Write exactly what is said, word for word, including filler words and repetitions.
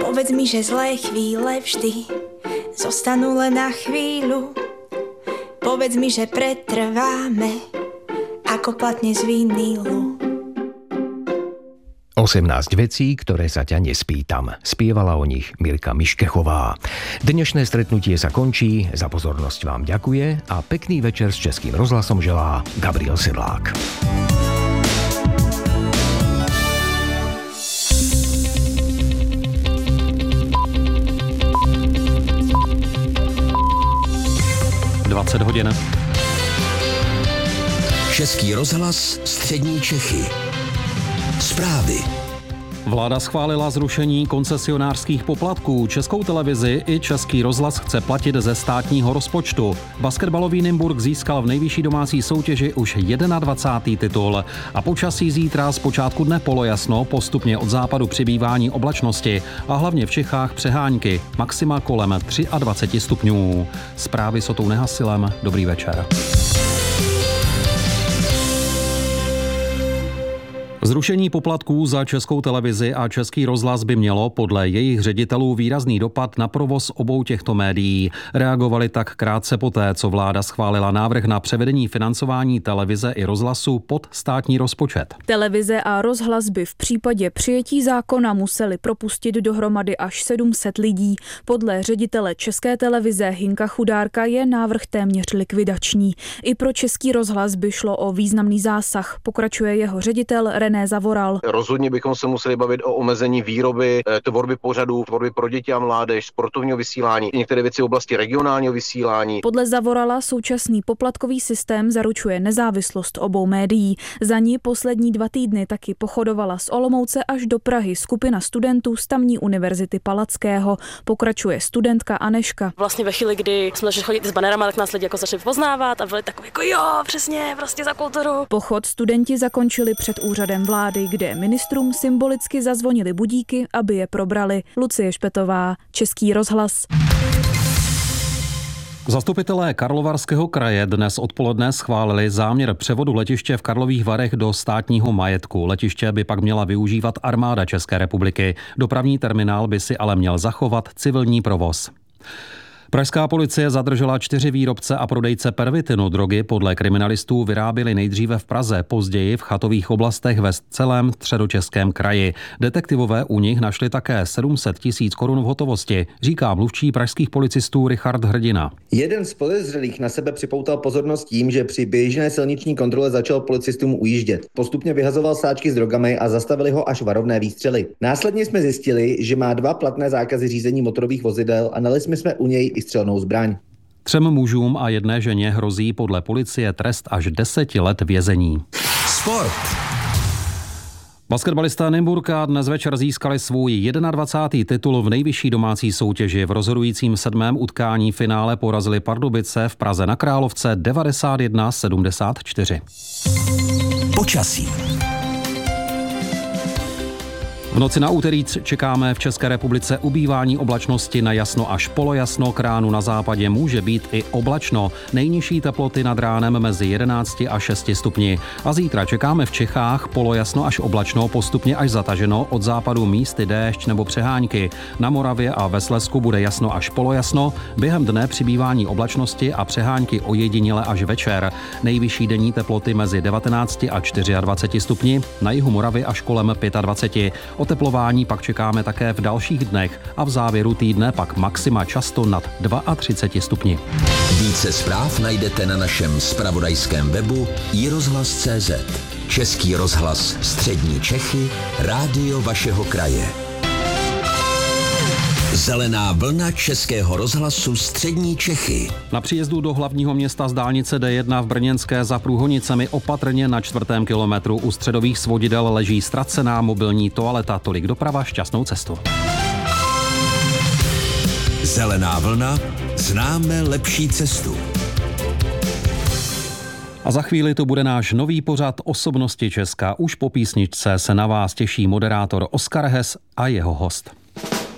Povedz mi, že zlé chvíle vždy zostanú len na chvíľu. Povedz mi, že pretrváme ako platne z vinilu. osemnásť vecí, ktoré sa ťa nespýtam. Spievala o nich Mirka Miškechová. Dnešné stretnutie sa končí, za pozornosť vám ďakuje a pekný večer s Českým rozhlasom želá Gabriel Sedlák. dvacet hodin. Český rozhlas, střední Čechy. Zprávy. Vláda schválila zrušení koncesionářských poplatků. Českou televizi i Český rozhlas chce platit ze státního rozpočtu. Basketbalový Nymburk získal v nejvyšší domácí soutěži už dvacátý titul. A počasí zítra z počátku dne polojasno, postupně od západu přibývání oblačnosti a hlavně v Čechách přehánky. Maxima kolem dvacet tři stupňů. Zprávy s Otou Nehasilem. Dobrý večer. Zrušení poplatků za Českou televizi a Český rozhlas by mělo podle jejich ředitelů výrazný dopad na provoz obou těchto médií. Reagovali tak krátce poté, co vláda schválila návrh na převedení financování televize i rozhlasu pod státní rozpočet. Televize a rozhlas by v případě přijetí zákona museli propustit dohromady až sedm set lidí. Podle ředitele České televize Hinka Chudárka je návrh téměř likvidační. I pro Český rozhlas by šlo o významný zásah, pokračuje jeho ředitel René Zavoral. Rozhodně bychom se museli bavit o omezení výroby, tvorby pořadů, tvorby pro děti a mládež, sportovního vysílání, některé věci v oblasti regionálního vysílání. Podle Zavorala současný poplatkový systém zaručuje nezávislost obou médií. Za ní poslední dva týdny taky pochodovala z Olomouce až do Prahy skupina studentů z tamní univerzity Palackého. Pokračuje studentka Aneška. Vlastně ve chvíli, kdy jsme začali chodit s banerama, tak nás lidi jako začali poznávat a byli takový jako jo, přesně, prostě za kulturu. Pochod studenti zakončili před úřadem vlády, kde ministrům symbolicky zazvonili budíky, aby je probrali. Lucie Špetová, Český rozhlas. Zastupitelé Karlovarského kraje dnes odpoledne schválili záměr převodu letiště v Karlových Varech do státního majetku. Letiště by pak měla využívat armáda České republiky. Dopravní terminál by si ale měl zachovat civilní provoz. Pražská policie zadržela čtyři výrobce a prodejce pervitinu. Drogy podle kriminalistů vyráběli nejdříve v Praze, později v chatových oblastech ve celém středočeském kraji. Detektivové u nich našli také sedm set tisíc korun v hotovosti, říká mluvčí pražských policistů Richard Hrdina. Jeden z podezřelých na sebe připoutal pozornost tím, že při běžné silniční kontrole začal policistům ujíždět. Postupně vyhazoval sáčky s drogami a zastavili ho až varovné výstřely. Následně jsme zjistili, že má dva platné zákazy řízení motorových vozidel a nalezli jsme u něj i střelnou zbraň. Třem mužům a jedné ženě hrozí podle policie trest až deseti let vězení. Sport. Basketbalisté Nymburka dnes večer získali svůj dvacátý první titul v nejvyšší domácí soutěži. V rozhodujícím sedmém utkání finále porazili Pardubice v Praze na Královce devadesát jedna sedmdesát čtyři. Počasí. V noci na úterý čekáme v České republice ubývání oblačnosti na jasno až polojasno, k ránu na západě může být i oblačno. Nejnižší teploty nad ránem mezi jedenácti a šesti stupni. A zítra čekáme v Čechách polojasno až oblačno, postupně až zataženo, od západu místy déšť nebo přehánky. Na Moravě a ve Slezsku bude jasno až polojasno, během dne přibývání oblačnosti a přehánky ojediněle až večer. Nejvyšší denní teploty mezi devatenácti a dvaceti čtyřmi stupni, na jihu Moravy až kolem dvaceti pěti. Oteplování pak čekáme také v dalších dnech a v závěru týdne pak maxima často nad třiceti dvěma stupni. Více zpráv najdete na našem zpravodajském webu i rozhlas tečka cé zet. Český rozhlas, střední Čechy, rádio vašeho kraje. Zelená vlna Českého rozhlasu střední Čechy. Na příjezdu do hlavního města z dálnice D jedna v Brněnské za Průhonicemi opatrně na čtvrtém kilometru u středových svodidel leží ztracená mobilní toaleta. Tolik doprava, šťastnou cestu. Zelená vlna, známe lepší cestu. A za chvíli to bude náš nový pořad Osobnosti Česka. Už po písničce se na vás těší moderátor Oskar Hes a jeho host.